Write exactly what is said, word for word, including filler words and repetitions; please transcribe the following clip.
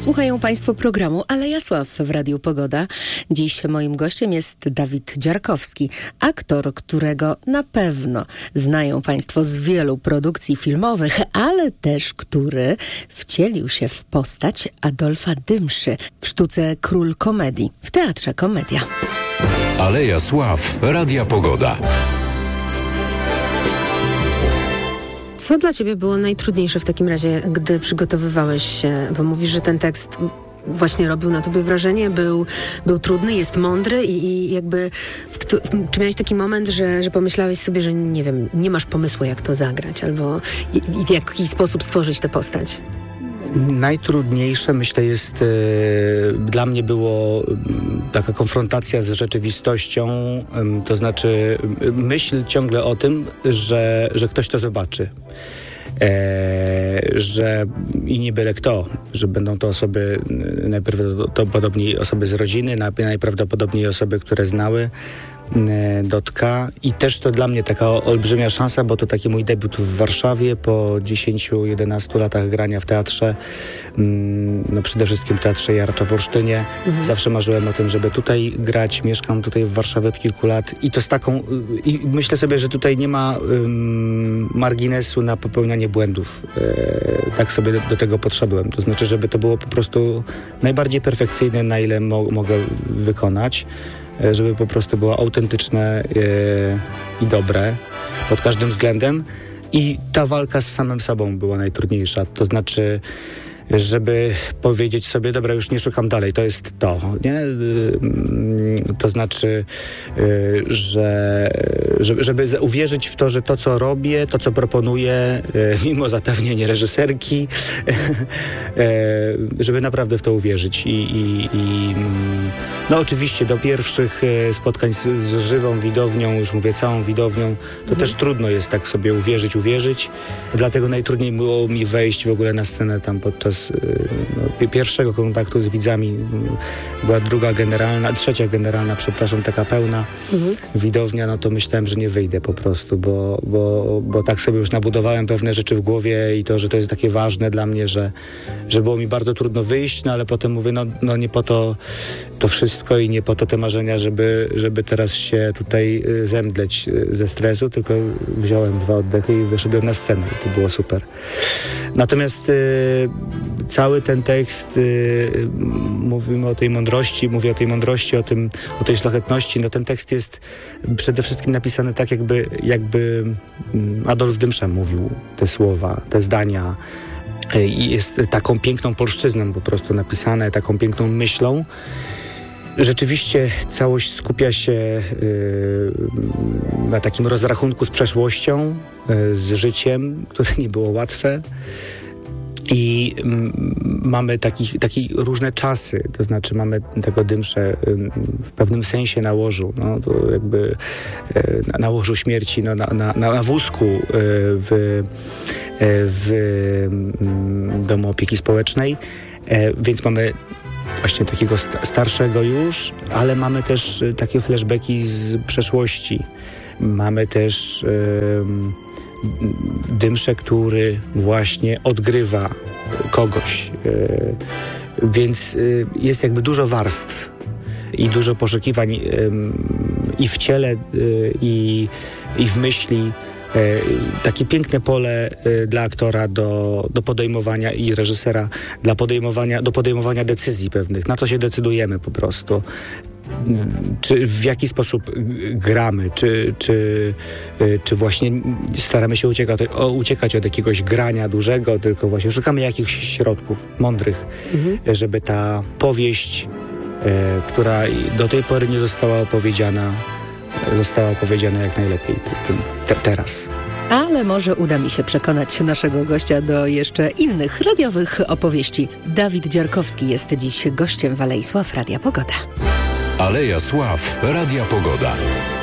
Słuchają Państwo programu Aleja Sław w Radiu Pogoda. Dziś moim gościem jest Dawid Dziarkowski, aktor, którego na pewno znają Państwo z wielu produkcji filmowych, ale też który wcielił się w postać Adolfa Dymszy w sztuce Król Komedii w Teatrze Komedia. Aleja Sław, Radia Pogoda. Co dla ciebie było najtrudniejsze w takim razie, gdy przygotowywałeś się? Bo mówisz, że ten tekst właśnie robił na tobie wrażenie, był, był trudny, jest mądry i, i jakby... W, w, czy miałeś taki moment, że, że pomyślałeś sobie, że nie wiem, nie masz pomysłu, jak to zagrać, albo i, i w jaki sposób stworzyć tę postać? Najtrudniejsze, myślę, jest e, dla mnie było taka konfrontacja z rzeczywistością, e, to znaczy myśl ciągle o tym, że, że ktoś to zobaczy. E, że i nie byle kto, że będą to osoby najprawdopodobniej osoby z rodziny, najprawdopodobniej osoby, które znały Dotka i też to dla mnie taka olbrzymia szansa, bo to taki mój debiut w Warszawie po dziesięciu jedenastu latach grania w teatrze, no przede wszystkim w Teatrze Jaracza w Olsztynie. Mhm. Zawsze marzyłem o tym, żeby tutaj grać, mieszkam tutaj w Warszawie od kilku lat i to z taką, i myślę sobie, że tutaj nie ma um, marginesu na popełnianie błędów. E, tak sobie do, do tego podszedłem, to znaczy, żeby to było po prostu najbardziej perfekcyjne, na ile mo- mogę wykonać, żeby po prostu było autentyczne yy, i dobre pod każdym względem. I ta walka z samym sobą była najtrudniejsza. To znaczy, żeby powiedzieć sobie, dobra, już nie szukam dalej, to jest to, nie? Yy, to znaczy, yy, że żeby, żeby uwierzyć w to, że to, co robię, to, co proponuję, yy, mimo zapewnienia reżyserki, yy, żeby naprawdę w to uwierzyć. I, i, i no oczywiście do pierwszych spotkań z, z żywą widownią, już mówię całą widownią, to mhm. też trudno jest tak sobie uwierzyć, uwierzyć. Dlatego najtrudniej było mi wejść w ogóle na scenę tam podczas no, pierwszego kontaktu z widzami. Była druga generalna, trzecia generalna, przepraszam, taka pełna mhm. widownia, no to myślałem, że nie wyjdę po prostu, bo, bo, bo tak sobie już nabudowałem pewne rzeczy w głowie i to, że to jest takie ważne dla mnie, że, że było mi bardzo trudno wyjść, no ale potem mówię, no, no nie po to to wszystko i nie po to te marzenia, żeby, żeby teraz się tutaj zemdleć ze stresu, tylko wziąłem dwa oddechy i wyszedłem na scenę i to było super. Natomiast y, cały ten tekst, y, mówimy o tej mądrości, mówię o tej mądrości, o tym, o tej szlachetności, no ten tekst jest przede wszystkim napisany tak, jakby, jakby Adolf Dymsza mówił te słowa, te zdania. I jest taką piękną polszczyzną po prostu napisane, taką piękną myślą. Rzeczywiście całość skupia się y, na takim rozrachunku z przeszłością, y, z życiem, które nie było łatwe. I m, mamy taki, taki różne czasy, to znaczy mamy tego Dymszę y, w pewnym sensie na łożu, no, to jakby y, na, na łożu śmierci, no, na, na, na wózku y, w, y, w y, domu opieki społecznej, y, więc mamy właśnie takiego st- starszego już, ale mamy też y, takie flashbacki z przeszłości. Mamy też y, Dymszę, który właśnie odgrywa kogoś. Y, więc y, jest jakby dużo warstw i dużo poszukiwań y, i w ciele, y, i, i w myśli. Takie piękne pole dla aktora do, do podejmowania i reżysera dla podejmowania, do podejmowania decyzji pewnych, na co się decydujemy po prostu. Czy w jaki sposób gramy, czy, czy, czy właśnie staramy się uciekać, o, uciekać od jakiegoś grania dużego, tylko właśnie szukamy jakichś środków mądrych, mhm. żeby ta powieść, e, która do tej pory nie została opowiedziana, została opowiedziana jak najlepiej te, teraz. Ale może uda mi się przekonać naszego gościa do jeszcze innych radiowych opowieści. Dawid Dziarkowski jest dziś gościem w Alei Sław Radia Pogoda. Aleja Sław, Radia Pogoda.